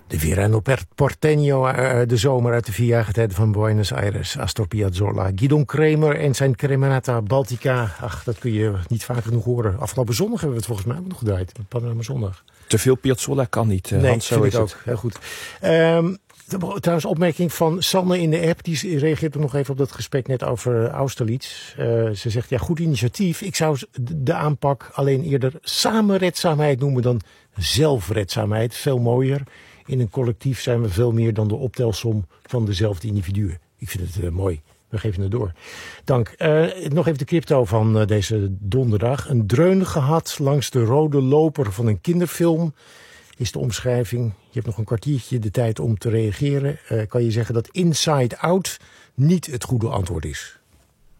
De Verano Porteño, de zomer uit de 4-jarige tijd van Buenos Aires. Astor Piazzolla, Guidon Kremer en zijn Cremonata Baltica. Ach, dat kun je niet vaak genoeg horen. Afgelopen zondag hebben we het volgens mij ook nog gedraaid. Panorama Zondag. Te veel Piazzolla kan niet. Nee, Hans, zo vind is ik ook. het. Heel goed. Trouwens, opmerking van Sanne in de app. Die reageert ook nog even op dat gesprek net over Austerlitz. Ze zegt, ja, goed initiatief. Ik zou de aanpak alleen eerder samenredzaamheid noemen dan zelfredzaamheid. Veel mooier. In een collectief zijn we veel meer dan de optelsom van dezelfde individuen. Ik vind het mooi. We geven het door. Dank. Nog even de crypto van deze donderdag. Een dreun gehad langs de rode loper van een kinderfilm is de omschrijving. Je hebt nog een kwartiertje de tijd om te reageren. Kan je zeggen dat Inside Out niet het goede antwoord is?